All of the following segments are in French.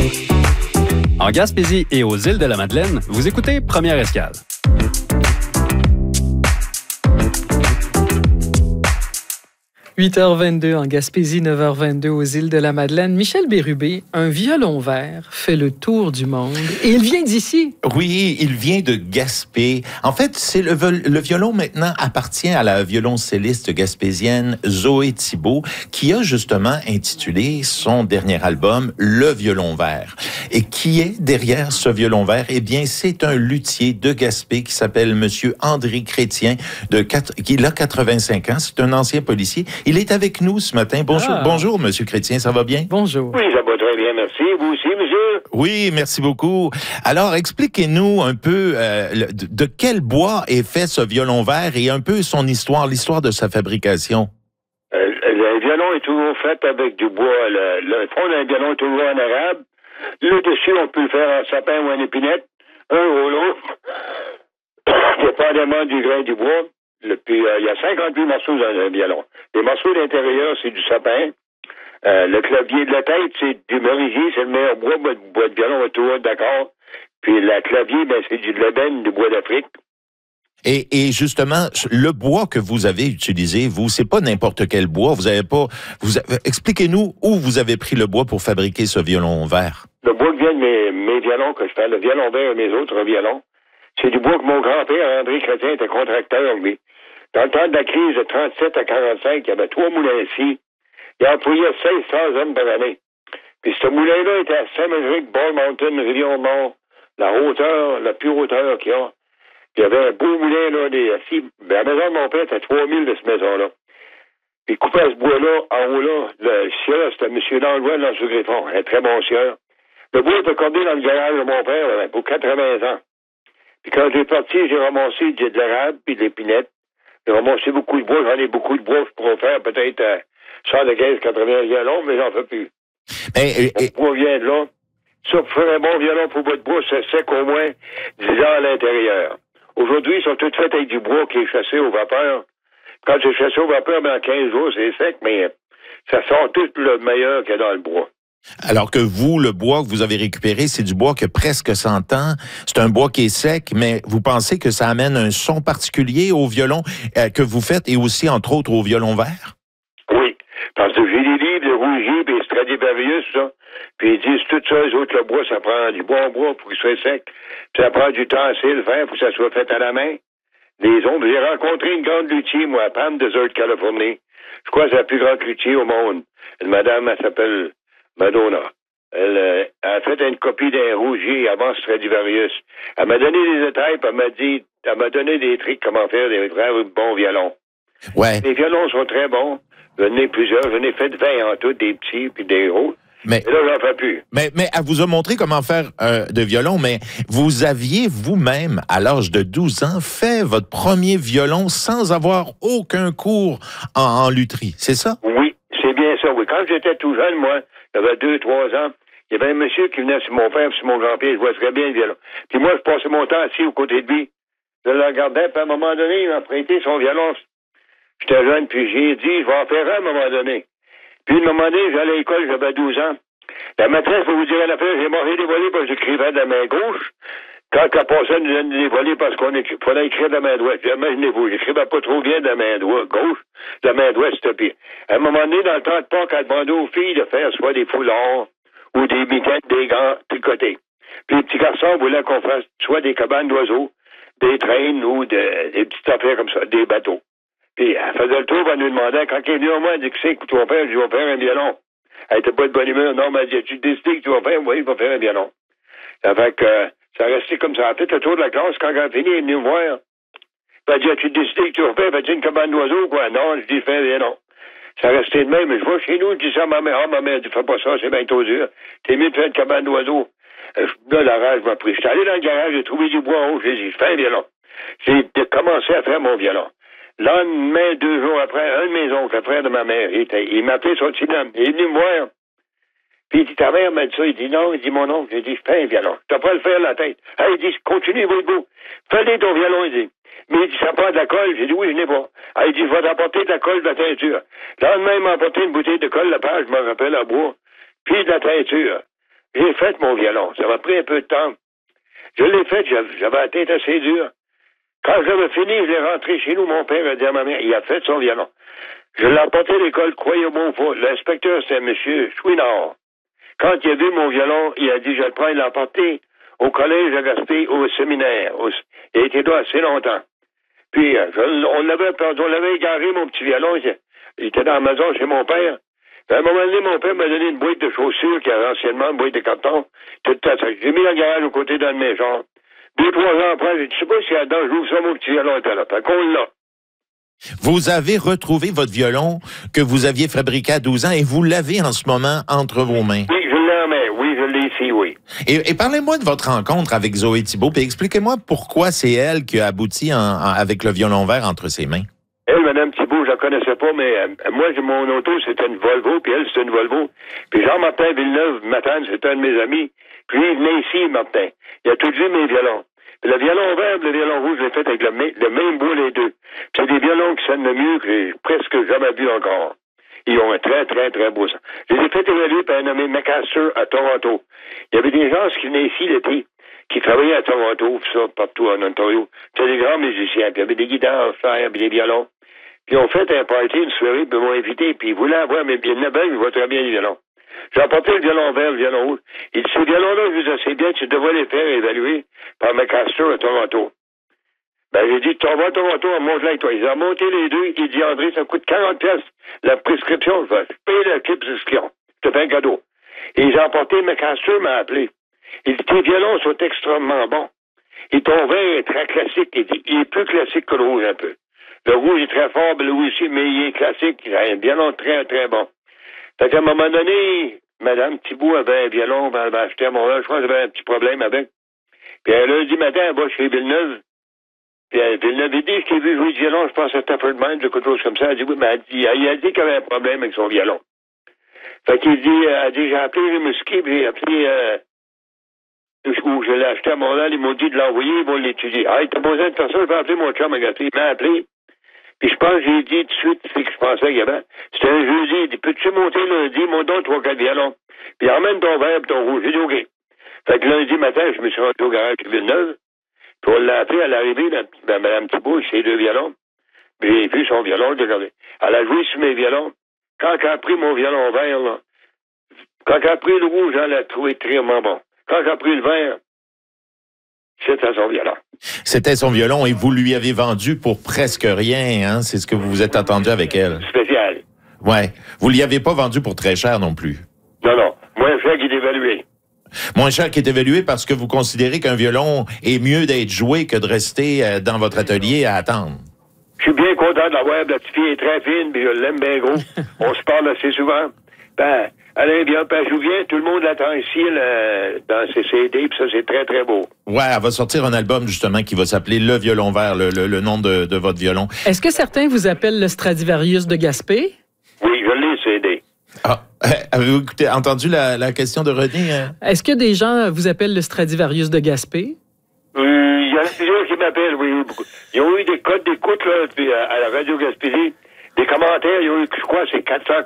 En Gaspésie et aux îles de la Madeleine, vous écoutez Première Escale. « 8h22 en Gaspésie, 9h22 aux îles de la Madeleine. Michel Bérubé, un violon vert, fait le tour du monde et il vient d'ici. Oui, il vient de Gaspé. En fait, c'est le violon maintenant appartient à la violoncelliste gaspésienne Zoé Thibault, qui a justement intitulé son dernier album Le Violon Vert. Et qui est derrière ce violon vert? Eh bien, c'est un luthier de Gaspé qui s'appelle Monsieur André Chrétien, qui a 85 ans. C'est un ancien policier. Il est avec nous ce matin. Bonjour, Monsieur Chrétien, ça va bien? Bonjour. Oui, ça va très bien, merci. Vous aussi, monsieur? Oui, merci beaucoup. Alors, expliquez-nous un peu de quel bois est fait ce violon vert et un peu son histoire, l'histoire de sa fabrication. Le violon est toujours fait avec du bois. Le fond d'un violon est toujours en arabe. Le dessus, on peut le faire en sapin ou en épinette, un ou l'autre, dépendamment du grain du bois. Puis, il y a 58 morceaux dans un violon. Les morceaux d'intérieur, c'est du sapin. Le clavier de la tête, c'est du merisier, c'est le meilleur bois de violon, on va toujours être d'accord. Puis le clavier, c'est du l'ébène, du bois d'Afrique. Et justement, le bois que vous avez utilisé, c'est pas n'importe quel bois. Expliquez-nous où vous avez pris le bois pour fabriquer ce violon vert. Le bois qui vient de mes violons que je fais, le violon vert et mes autres violons, c'est du bois que mon grand-père, André Chrétien, était contracteur, lui. Dans le temps de la crise de 37 à 45, il y avait 3 moulins ici. Il employait 1600 hommes par année. Puis ce moulin-là était à Saint-Médéric, Ball Mountain, Rivière-Mont, la plus hauteur qu'il y a. Il y avait un beau moulin, là, la maison de mon père était à 3000 de cette maison-là. Puis il coupait ce bois-là, en haut là, le sieur, c'était M. Langlois dans ce Griffon, un très bon sieur. Le bois était accordé dans le garage de mon père, pour 80 ans. Puis quand j'ai parti, j'ai ramassé de l'arabe puis de l'épinette. J'ai ramassé beaucoup de bois, j'en ai beaucoup de bois, je pourrais faire peut-être 115-80 violons, mais j'en fais plus. Le bois vient de là. Ça, pour faire un bon violon pour bois de bois, c'est sec au moins 10 ans à l'intérieur. Aujourd'hui, ils sont toutes faites avec du bois qui est chassé au vapeur. Quand c'est chassé au vapeur, en 15 jours, c'est sec, mais ça sort tout le meilleur qu'il y a dans le bois. Alors que vous, le bois que vous avez récupéré, c'est du bois qui a presque 100 ans. C'est un bois qui est sec, mais vous pensez que ça amène un son particulier au violon que vous faites et aussi, entre autres, au violon vert? Oui, parce que j'ai des livres de Rougier et Stradivarius, ça. Puis ils disent tout ça, les autres, le bois, ça prend du bon bois pour qu'il soit sec. Puis ça prend du temps à le faire pour que ça soit fait à la main. Les autres, j'ai rencontré une grande luthier, moi, à Palm Desert, Californie. Je crois que c'est la plus grande luthier au monde. Une madame, elle s'appelle Madonna. Elle a fait une copie d'un Rougier avant Stradivarius. Elle m'a donné des détails, puis elle m'a donné des trucs comment faire des vrais bons violons. Ouais. Les violons sont très bons. J'en ai plusieurs. J'en ai fait 20 en tout, des petits puis des gros. Mais là, j'en fais plus. Mais elle vous a montré comment faire de violon, mais vous aviez vous-même, à l'âge de 12 ans, fait votre premier violon sans avoir aucun cours en lutherie, c'est ça? Oui, c'est bien ça, oui. Quand j'étais tout jeune, moi, j'avais 2-3 ans, il y avait un monsieur qui venait sur mon père, sur mon grand-père, je vois très bien le violon. Puis moi, je passais mon temps assis aux côtés de lui. Je le regardais, puis à un moment donné, il m'a prêté son violon. J'étais jeune, puis j'ai dit, je vais en faire un à un moment donné. Puis, il m'a demandé, j'allais à l'école, j'avais 12 ans. La maîtresse, pour vous dire à la fin, j'ai mangé des volets parce que j'écrivais de la main gauche. Quand elle passait, elle nous donnait des volets parce qu'on fallait écrire de la main droite. Imaginez-vous, j'écrivais pas trop bien de la main gauche, de la main droite, c'était pire. À un moment donné, dans le temps de Pâques, elle demandait aux filles de faire soit des foulards ou des mitaines, des gants tricotés. Puis les petits garçons voulaient qu'on fasse soit des cabanes d'oiseaux, des traînes ou des petites affaires comme ça, des bateaux. Puis elle faisait le tour, elle nous demandait, quand elle est venue à moi, elle dit, qu'est-ce que tu vas faire? Je dis, je vais faire un violon. Elle était pas de bonne humeur. Non, mais elle dit, tu décides que tu vas faire? Oui, je vais faire un violon. Ça fait que ça restait comme ça. Elle a fait le tour de la classe. Quand elle a fini, elle est venue me voir. Puis elle dit, as-tu décidé que tu vas faire? Fais-tu une cabane d'oiseaux, quoi? Non, je dis, fais un violon. Ça restait de même. Mais je vois chez nous, je dis ça à ma mère. Ah, ma mère dit, fais pas ça, c'est bien trop dur. T'es mieux de faire une cabane d'oiseaux. Là, la rage m'a pris. J'étais allé dans le garage, j'ai trouvé du bois en haut. J'ai dit, fais un violon. J'ai commencé à faire mon violon. Là, 2 jours après, un de mes oncles, le frère de ma mère, il m'a appelé son petit homme. Il est venu me voir. Puis il dit, ta mère m'a dit ça. Il dit, non, il dit, mon oncle. J'ai dit, je fais un violon. Tu pas le faire la tête. Ah, il dit, continue, va être beau. Fais-le ton violon, il dit. Mais il dit, ça prend de la colle. J'ai dit, oui, je n'ai pas. Ah, il dit, je vais t'apporter de la colle, de la teinture. Le lendemain, il m'a apporté une bouteille de colle, la page, je me rappelle, à bois. Puis de la teinture. J'ai fait mon violon. Ça m'a pris un peu de temps. Je l'ai fait, j'avais la tête assez dure. Quand j'avais fini, je l'ai rentré chez nous. Mon père a dit à ma mère, il a fait son violon. Je l'ai emporté à l'école, croyez-moi ou pas. L'inspecteur, c'est M. Chouinard. Quand il a vu mon violon, il a dit, je le prends, il l'a emporté au collège de Gaspé, au séminaire. Il a été là assez longtemps. Puis, on l'avait égaré, mon petit violon. Il était dans la maison chez mon père. Puis à un moment donné, mon père m'a donné une boîte de chaussures qui avait anciennement une boîte de carton. J'ai mis dans le garage au côté d'un de mes jambes. 2-3 ans après, j'ai dit, je sais pas si là-dedans, j'ouvre ça, mon petit violon était là. Fait qu'on l'a. Vous avez retrouvé votre violon que vous aviez fabriqué à 12 ans et vous l'avez en ce moment entre vos mains. Oui, je l'ai en main. Oui, je l'ai ici, oui. Et parlez-moi de votre rencontre avec Zoé Thibault, puis expliquez-moi pourquoi c'est elle qui a abouti avec le violon vert entre ses mains. Elle, Mme Thibault, je la connaissais pas, mais moi, mon auto, c'était une Volvo, puis elle, c'était une Volvo. Puis Jean-Martin Villeneuve-Matane, c'était un de mes amis. Puis il venait ici, Martin. Il a tout vu mes violons. Puis le violon vert, le violon rouge, je l'ai fait avec le même bout, les deux. Puis c'est des violons qui sonnent le mieux que j'ai presque jamais vu encore. Ils ont un très, très, très beau son. Je les ai fait évaluer par un nommé McAllister à Toronto. Il y avait des gens qui venaient ici l'été, qui travaillaient à Toronto, puis ça, partout en Ontario. C'était des grands musiciens, puis il y avait des guitares à faire, puis des violons. Puis ils ont fait un party, une soirée, puis ils m'ont invité, puis ils voulaient avoir mes violons. Je vois très bien les violons. J'ai apporté le violon vert, le violon rouge. Il dit, ces violons-là, je vous assez bien, tu devrais les faire évaluer par McAllister à Toronto. Ben, j'ai dit, tu vas à Toronto, on monte là avec toi. Ils ont monté les deux. Il dit, André, ça coûte 40$. La prescription, je paye la prescription. Je te fais un cadeau. Et ils ont apporté, McAllister m'a appelé. Il dit, tes violons sont extrêmement bons. Et ton vert est très classique. Il dit, il est plus classique que le rouge un peu. Le rouge est très fort, le rouge aussi, mais il est classique. Il a un violon très, très bon. Fait qu'à un moment donné, Mme Thibault avait un violon, elle avait acheté à Montréal, je crois qu'elle avait un petit problème avec. Puis un lundi matin, elle va chez Villeneuve. Puis Villeneuve a dit, je t'ai vu jouer du violon, je pense à Stafford Mine, quelque chose comme ça. Elle dit, oui, mais il a dit qu'il avait un problème avec son violon. Fait qu'il dit, j'ai appelé Rimouski, puis j'ai appelé, où je l'ai acheté à Montréal, ils m'ont dit de l'envoyer, ils vont l'étudier. Ah, t'as besoin de faire ça, je vais appeler mon chum à Gaspé. Il m'a appelé. Puis je pense, j'ai dit tout de suite, c'est que je pensais qu'il y avait. C'était un jeudi, il dit, peux-tu monter lundi, mon don 3-4 violons. Puis emmène ton vert et ton rouge. J'ai dit, OK. Fait que lundi matin, je me suis rendu au garage de Villeneuve. Puis on l'a appelé à l'arrivée, Mme Thibault, avec ses deux violons. Puis j'ai vu son violon, j'ai regardé. Elle a joué sur mes violons. Quand elle a pris mon violon vert, là, quand elle a pris le rouge, elle l'a trouvé très bon. Quand elle a pris le vert, c'était son violon. C'était son violon et vous lui avez vendu pour presque rien, hein? C'est ce que vous vous êtes entendu avec elle. Spécial. Ouais. Vous ne l'y avez pas vendu pour très cher non plus. Non. Moins cher qu'il est évalué. Moins cher qu'il est évalué parce que vous considérez qu'un violon est mieux d'être joué que de rester dans votre atelier à attendre. Je suis bien content de l'avoir. La petite fille est très fine, puis je l'aime bien gros. On se parle assez souvent. Ben, elle aime bien, puis elle joue bien. Tout le monde l'attend ici dans ses CD, puis ça, c'est très, très beau. Ouais, elle va sortir un album, justement, qui va s'appeler Le Violon Vert, le nom de votre violon. Est-ce que certains vous appellent le Stradivarius de Gaspé? Oui, je l'ai, CD. Ah, avez-vous entendu la question de René? Est-ce que des gens vous appellent le Stradivarius de Gaspé? Il y en a plusieurs qui m'appellent, oui. Ils ont eu des codes d'écoute là, puis à la Radio Gaspésie. Des commentaires, ils ont eu, je crois, c'est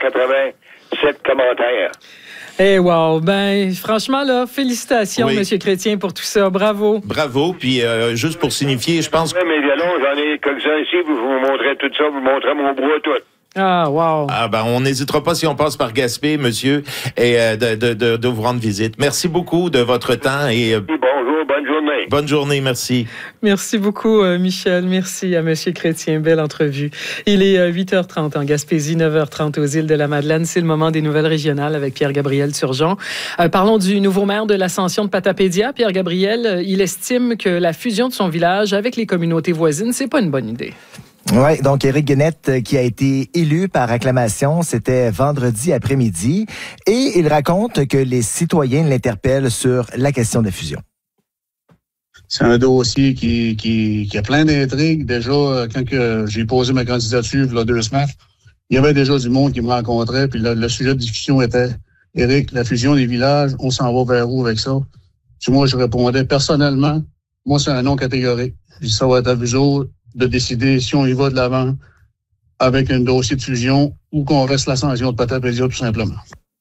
487 commentaires. Eh wow, ben franchement là, félicitations, oui. M. Chrétien, pour tout ça. Bravo. Bravo, puis juste pour signifier, je pense... Mes violons, j'en ai quelques-uns ici, vous montrez tout ça, vous montrez mon bois tout. Ah, wow. Ah, ben, on n'hésitera pas si on passe par Gaspé, monsieur, et de vous rendre visite. Merci beaucoup de votre temps et... Bonjour, bonne journée. Bonne journée, merci. Merci beaucoup, Michel. Merci à M. Chrétien. Belle entrevue. Il est 8h30 en Gaspésie, 9h30 aux îles de la Madeleine. C'est le moment des nouvelles régionales avec Pierre-Gabriel Turgeon. Parlons du nouveau maire de l'Ascension de Patapédia. Pierre-Gabriel, il estime que la fusion de son village avec les communautés voisines, c'est pas une bonne idée. Oui, donc Éric Guenette qui a été élu par acclamation, c'était vendredi après-midi, et il raconte que les citoyens l'interpellent sur la question de fusion. C'est un dossier qui a plein d'intrigues. Déjà, quand j'ai posé ma candidature il y a 2 semaines, il y avait déjà du monde qui me rencontrait, puis le sujet de discussion était « Éric, la fusion des villages, on s'en va vers où avec ça? » Puis moi, je répondais personnellement, moi, c'est un non catégorique. Puis ça va être à vous autres de décider si on y va de l'avant avec un dossier de fusion ou qu'on reste l'Ascension de Patapédia, tout simplement.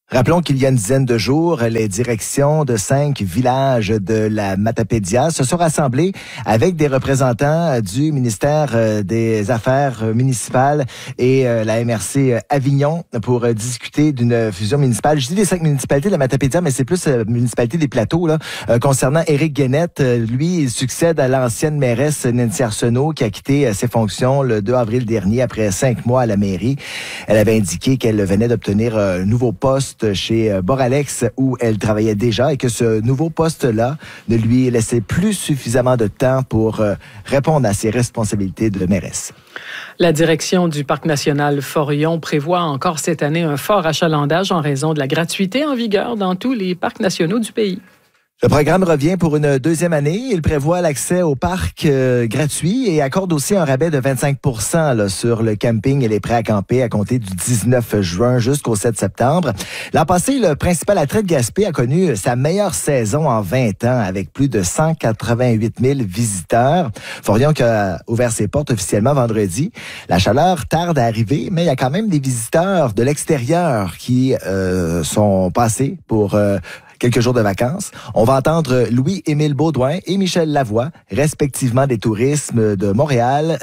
Rappelons qu'il y a une dizaine de jours, les directions de 5 villages de la Matapédia se sont rassemblées avec des représentants du ministère des Affaires municipales et la MRC Avignon pour discuter d'une fusion municipale. Je dis les 5 municipalités de la Matapédia, mais c'est plus la municipalité des Plateaux. Là. Concernant Éric Guénette, lui, il succède à l'ancienne mairesse Nancy Arsenault qui a quitté ses fonctions le 2 avril dernier après 5 mois à la mairie. Elle avait indiqué qu'elle venait d'obtenir un nouveau poste chez Boralex où elle travaillait déjà et que ce nouveau poste-là ne lui laissait plus suffisamment de temps pour répondre à ses responsabilités de mairesse. La direction du Parc national Forillon prévoit encore cette année un fort achalandage en raison de la gratuité en vigueur dans tous les parcs nationaux du pays. Le programme revient pour une deuxième année. Il prévoit l'accès au parc gratuit et accorde aussi un rabais de 25 % là, sur le camping et les prêts à camper à compter du 19 juin jusqu'au 7 septembre. L'an passé, le principal attrait de Gaspé a connu sa meilleure saison en 20 ans avec plus de 188 000 visiteurs. Forillon qui a ouvert ses portes officiellement vendredi. La chaleur tarde à arriver, mais il y a quand même des visiteurs de l'extérieur qui sont passés pour quelques jours de vacances. On va entendre Louis-Émile Baudouin et Michel Lavoie, respectivement des touristes de Montréal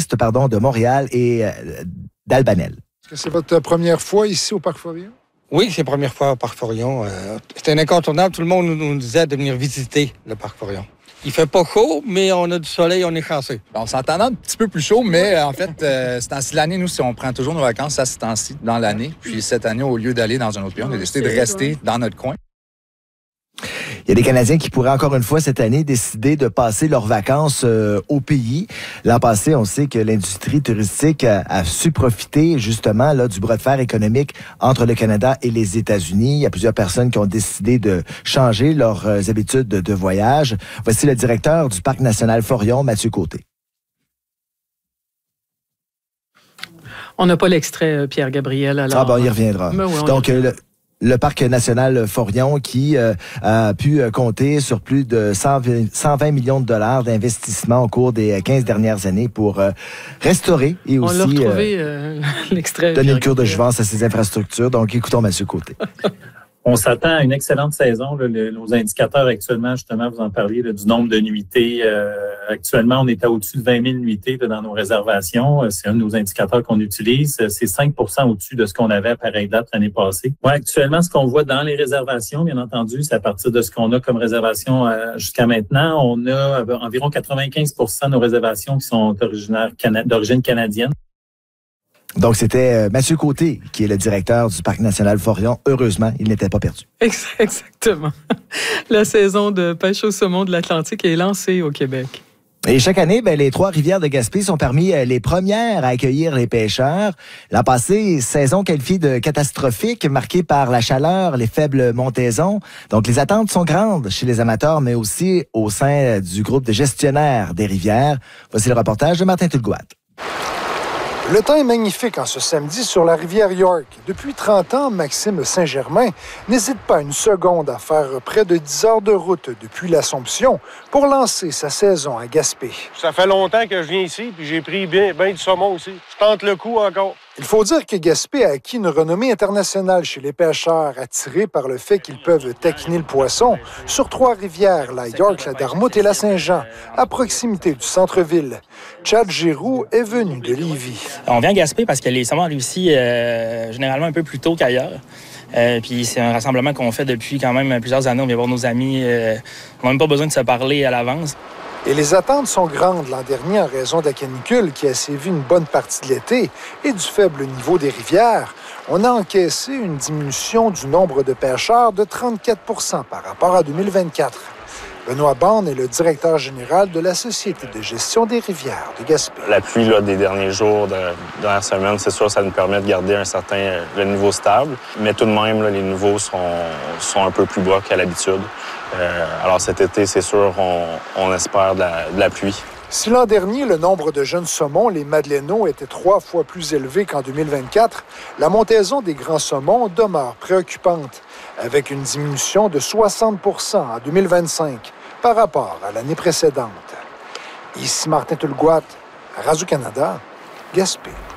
et d'Albanel. Est-ce que c'est votre première fois ici au Parc Forillon? Oui, c'est la première fois au Parc Forillon. C'est un incontournable. Tout le monde nous disait de venir visiter le Parc Forillon. Il fait pas chaud, mais on a du soleil, on est chanceux. On s'entend un petit peu plus chaud, mais en fait, ce temps-ci de l'année, nous, si on prend toujours nos vacances à ce temps-ci dans l'année, puis cette année, au lieu d'aller dans un autre pays, on a décidé de rester dans notre coin. Il y a des Canadiens qui pourraient encore une fois cette année décider de passer leurs vacances au pays. L'an passé, on sait que l'industrie touristique a su profiter justement là, du bras de fer économique entre le Canada et les États-Unis. Il y a plusieurs personnes qui ont décidé de changer leurs habitudes de voyage. Voici le directeur du Parc national Forillon, Mathieu Côté. On n'a pas l'extrait, Pierre-Gabriel. Alors... Ah bon, il y reviendra. Oui, donc, le Parc national Forillon qui a pu compter sur plus de 120 millions de dollars d'investissement au cours des 15 dernières années pour restaurer et aussi on l'a retrouvé, l'extrait, donner une cure de jouvence à ces infrastructures. Donc, écoutons M. Côté. On s'attend à une excellente saison. Là, nos indicateurs actuellement, justement, vous en parliez là, du nombre de nuitées. Actuellement, on est à au-dessus de 20 000 nuitées là, dans nos réservations. C'est un de nos indicateurs qu'on utilise. C'est 5 % au-dessus de ce qu'on avait à pareille date l'année passée. Ouais, actuellement, ce qu'on voit dans les réservations, bien entendu, c'est à partir de ce qu'on a comme réservation jusqu'à maintenant. On a environ 95 % de nos réservations qui sont d'origine canadienne. Donc, c'était Mathieu Côté, qui est le directeur du Parc national Forillon. Heureusement, il n'était pas perdu. Exactement. La saison de pêche au saumon de l'Atlantique est lancée au Québec. Et chaque année, les 3 rivières de Gaspé sont parmi les premières à accueillir les pêcheurs. L'an passé, saison qualifiée de catastrophique, marquée par la chaleur, les faibles montaisons. Donc, les attentes sont grandes chez les amateurs, mais aussi au sein du groupe de gestionnaires des rivières. Voici le reportage de Martin Tulgouat. Le temps est magnifique en ce samedi sur la rivière York. Depuis 30 ans, Maxime Saint-Germain n'hésite pas une seconde à faire près de 10 heures de route depuis l'Assomption pour lancer sa saison à Gaspé. Ça fait longtemps que je viens ici, puis j'ai pris bien du saumon aussi. Je tente le coup encore. Il faut dire que Gaspé a acquis une renommée internationale chez les pêcheurs, attirés par le fait qu'ils peuvent taquiner le poisson sur 3 rivières, la York, la Dartmouth et la Saint-Jean, à proximité du centre-ville. Chad Giroux est venu de Lévis. On vient à Gaspé parce que les saumons arrivent ici généralement un peu plus tôt qu'ailleurs. Puis c'est un rassemblement qu'on fait depuis quand même plusieurs années. On vient voir nos amis. On n'a même pas besoin de se parler à l'avance. Et les attentes sont grandes l'an dernier en raison de la canicule qui a sévi une bonne partie de l'été et du faible niveau des rivières. On a encaissé une diminution du nombre de pêcheurs de 34 % par rapport à 2024. Benoît Borne est le directeur général de la Société de gestion des rivières de Gaspé. La pluie là, des derniers jours, de la semaine, c'est sûr ça nous permet de garder le niveau stable. Mais tout de même, là, les niveaux sont un peu plus bas qu'à l'habitude. Alors cet été, c'est sûr, on espère de la pluie. Si l'an dernier, le nombre de jeunes saumons, les Madeleinots, était 3 fois plus élevé qu'en 2024, la montaison des grands saumons demeure préoccupante, avec une diminution de 60 % en 2025 par rapport à l'année précédente. Ici Martin Tulgouat, Radio-Canada, Gaspé.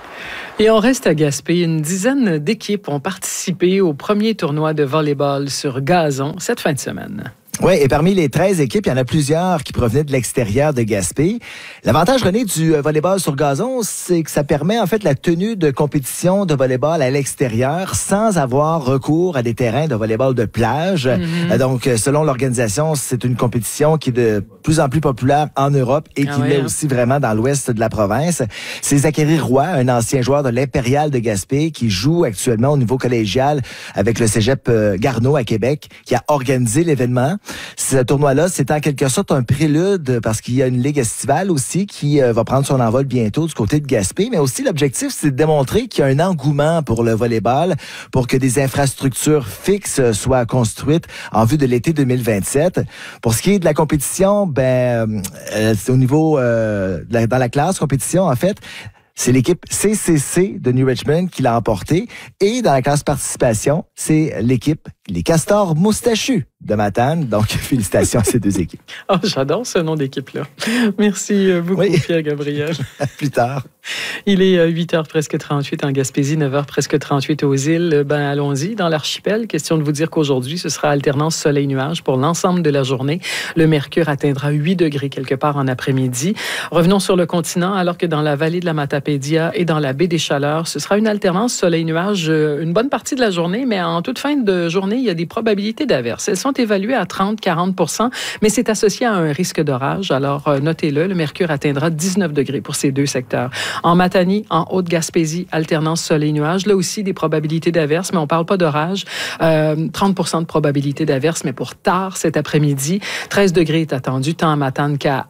Et on reste à Gaspé. Une dizaine d'équipes ont participé au premier tournoi de volleyball sur gazon cette fin de semaine. Oui, et parmi les 13 équipes, il y en a plusieurs qui provenaient de l'extérieur de Gaspé. L'avantage, René, du volleyball sur gazon, c'est que ça permet en fait la tenue de compétitions de volleyball à l'extérieur sans avoir recours à des terrains de volleyball de plage. Donc, selon l'organisation, c'est une compétition qui est de plus en plus populaire en Europe et qui l'est aussi vraiment dans l'ouest de la province. C'est Zachary Roy, un ancien joueur de l'Impérial de Gaspé, qui joue actuellement au niveau collégial avec le cégep Garneau à Québec, qui a organisé l'événement. Ce tournoi-là, c'est en quelque sorte un prélude parce qu'il y a une ligue estivale aussi qui va prendre son envol bientôt du côté de Gaspé. Mais aussi, l'objectif, c'est de démontrer qu'il y a un engouement pour le volleyball, pour que des infrastructures fixes soient construites en vue de l'été 2027. Pour ce qui est de la compétition, c'est au niveau dans la classe compétition, en fait, c'est l'équipe CCC de New Richmond qui l'a emporté. Et dans la classe participation, c'est l'équipe Les Castors Moustachus de Matane. Donc, félicitations à ces deux équipes. Oh, j'adore ce nom d'équipe-là. Merci beaucoup, Pierre Gabriel. À plus tard. Il est 8h presque 38 en Gaspésie, 9h presque 38 aux îles. Allons-y. Dans l'archipel, question de vous dire qu'aujourd'hui, ce sera alternance soleil-nuage pour l'ensemble de la journée. Le mercure atteindra 8 degrés quelque part en après-midi. Revenons sur le continent, alors que dans la vallée de la Matapédia et dans la baie des Chaleurs, ce sera une alternance soleil-nuage une bonne partie de la journée, mais en toute fin de journée, il y a des probabilités d'averses. Elles sont évaluées à 30-40 %, mais c'est associé à un risque d'orage. Alors, notez-le, le mercure atteindra 19 degrés pour ces deux secteurs. En Matanie, en Haute-Gaspésie, alternance soleil-nuage. Là aussi, des probabilités d'averses, mais on ne parle pas d'orage. 30 % de probabilité d'averses, mais pour tard cet après-midi. 13 degrés est attendu, tant à Matane qu'à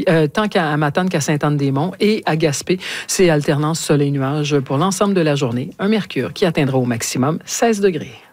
Matane qu'à Sainte-Anne-des-Monts. Et à Gaspé, c'est alternance soleil-nuage pour l'ensemble de la journée. Un mercure qui atteindra au maximum 16 degrés.